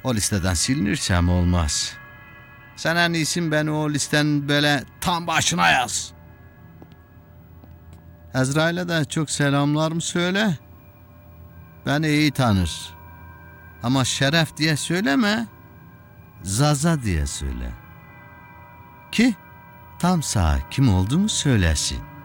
O listeden silinirsem olmaz. Sen en iyisi beni o listenin böyle tam başına yaz. Ezrail'e de çok selamlarımı söyle. Beni iyi tanır. Ama Şeref diye söyleme. Zaza diye söyle. Ki tam sağ kim olduğumu söylesin.